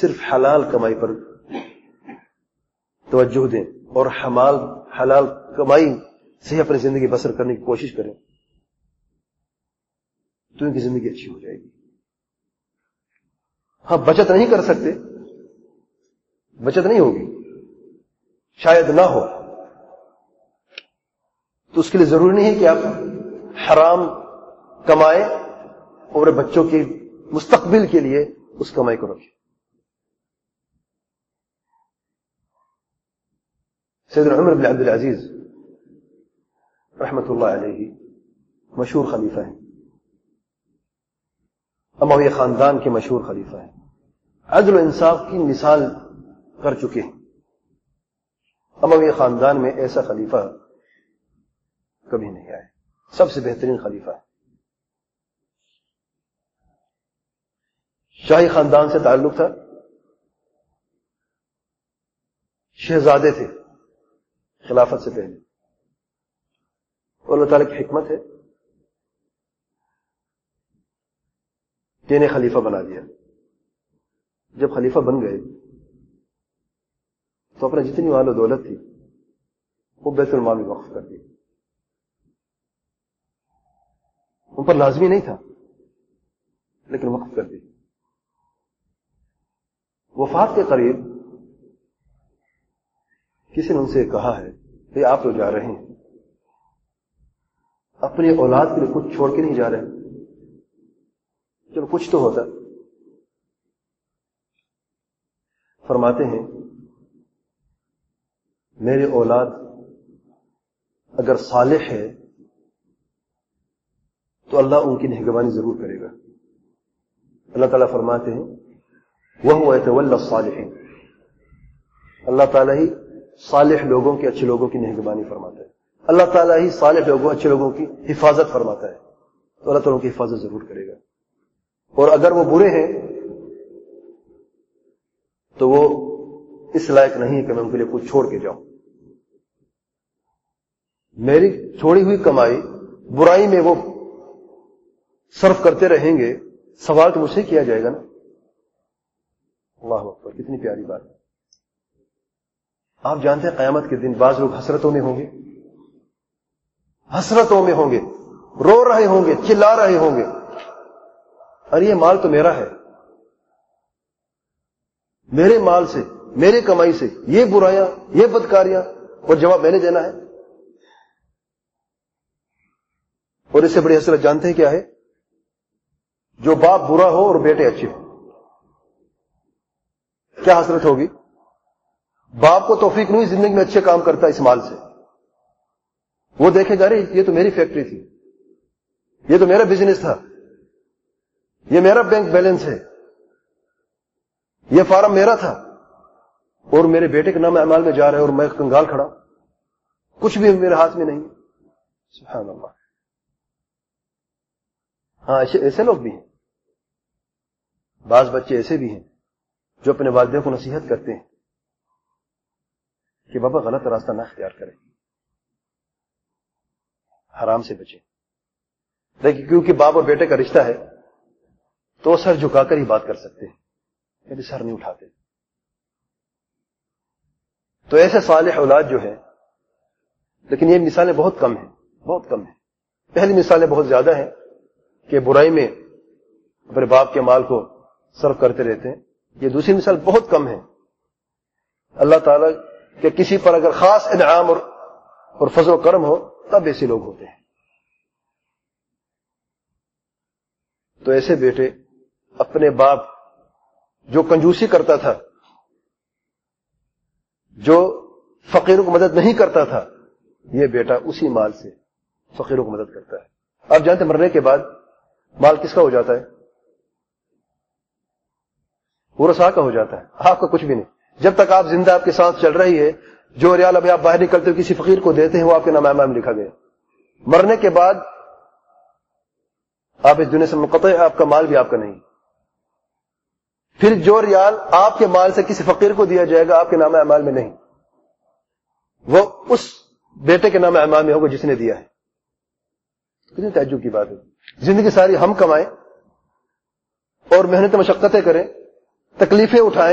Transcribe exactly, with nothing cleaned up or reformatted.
صرف حلال کمائی پر توجہ دیں اور حمال حلال کمائی سے اپنی زندگی بسر کرنے کی کوشش کریں تو ان کی زندگی اچھی ہو جائے گی. ہاں بچت نہیں کر سکتے, بچت نہیں ہوگی, شاید نہ ہو, تو اس کے لیے ضروری نہیں ہے کہ آپ حرام کمائیں اور بچوں کے مستقبل کے لیے اس کمائی کو رکھیں. سیدنا عمر بن عبد العزیز رحمت اللہ علیہ مشہور خلیفہ ہیں, اموی خاندان کے مشہور خلیفہ ہیں, عدل و انصاف کی مثال کر چکے ہیں. اموی خاندان میں ایسا خلیفہ کبھی نہیں آیا, سب سے بہترین خلیفہ ہے. شاہی خاندان سے تعلق تھا, شہزادے تھے خلافت سے پہلے, اور اللہ تعالیٰ کی حکمت ہے کہ انہیں خلیفہ بنا دیا. جب خلیفہ بن گئے تو اپنا جتنی مال و دولت تھی وہ بیت المال میں وقف کر دی. ان پر لازمی نہیں تھا لیکن وقف کر دی. وفات کے قریب کسی نے ان سے کہا ہے کہ آپ تو جا رہے ہیں, اپنی اولاد کے لیے کچھ چھوڑ کے نہیں جا رہے, چلو کچھ تو ہوتا. فرماتے ہیں میری اولاد اگر صالح ہے تو اللہ ان کی نگہبانی ضرور کرے گا. اللہ تعالیٰ فرماتے ہیں وَهُوَ يَتَوَلَّى الصَّالِحِينَ, اللہ تعالیٰ ہی صالح لوگوں کے اچھے لوگوں کی نگہبانی فرماتا ہے. اللہ تعالیٰ ہی صالح لوگوں اچھے لوگوں کی حفاظت فرماتا ہے, تو اللہ تعالیٰ ان کی حفاظت ضرور کرے گا. اور اگر وہ برے ہیں تو وہ اس لائق نہیں کہ میں ان کے لیے کچھ چھوڑ کے جاؤں. میری چھوڑی ہوئی کمائی برائی میں وہ صرف کرتے رہیں گے, سوال تو مجھ سے کیا جائے گا نا. اللہ اکبر, کتنی پیاری بات ہے. آپ جانتے ہیں قیامت کے دن بعض لوگ حسرتوں میں ہوں گے, حسرتوں میں ہوں گے, رو رہے ہوں گے, چلا رہے ہوں گے, ارے یہ مال تو میرا ہے, میرے مال سے میرے کمائی سے یہ برائیاں یہ بدکاریاں, اور جواب میں نے دینا ہے. اور اس سے بڑی حسرت جانتے ہیں کیا ہے؟ جو باپ برا ہو اور بیٹے اچھے ہو. کیا حسرت ہوگی؟ باپ کو توفیق نہیں زندگی میں اچھے کام کرتا اس مال سے, وہ دیکھے گا رہے یہ تو میری فیکٹری تھی, یہ تو میرا بزنس تھا, یہ میرا بینک بیلنس ہے, یہ فارم میرا تھا, اور میرے بیٹے کے نام اعمال میں جا رہے اور میں کنگال کھڑا, کچھ بھی میرے ہاتھ میں نہیں. سبحان اللہ. ہاں ایسے لوگ بھی ہیں, بعض بچے ایسے بھی ہیں جو اپنے والدین کو نصیحت کرتے ہیں کہ بابا غلط راستہ نہ اختیار کریں, حرام سے بچیں. لیکن کیونکہ باپ اور بیٹے کا رشتہ ہے تو وہ سر جھکا کر ہی بات کر سکتے ہیں, کبھی سر نہیں اٹھاتے. تو ایسے صالح اولاد جو ہے, لیکن یہ مثالیں بہت کم ہیں, بہت کم ہیں. پہلی مثالیں بہت زیادہ ہیں کہ برائی میں اپنے باپ کے مال کو صرف کرتے رہتے ہیں. یہ دوسری مثال بہت کم ہے. اللہ تعالیٰ کہ کسی پر اگر خاص انعام اور, اور فضل و کرم ہو تب ایسے لوگ ہوتے ہیں. تو ایسے بیٹے اپنے باپ جو کنجوسی کرتا تھا, جو فقیروں کو مدد نہیں کرتا تھا, یہ بیٹا اسی مال سے فقیروں کو مدد کرتا ہے. آپ جانتے مرنے کے بعد مال کس کا ہو جاتا ہے؟ ورثاء کا ہو جاتا ہے, آپ کا کچھ بھی نہیں. جب تک آپ زندہ آپ کے ساتھ چل رہی ہے, جو ریال ابھی آپ باہر نکلتے ہو کسی فقیر کو دیتے ہیں وہ آپ کے نام اعمال میں لکھا گیا. مرنے کے بعد آپ اس دنیا سے منقطع ہے, آپ کا مال بھی آپ کا نہیں. پھر جو ریال آپ کے مال سے کسی فقیر کو دیا جائے گا آپ کے نام اعمال میں نہیں, وہ اس بیٹے کے نام اعمال میں ہوگا جس نے دیا ہے. کتنی تعجب کی بات ہے. زندگی ساری ہم کمائیں اور محنت مشقتیں کریں, تکلیفیں اٹھائیں,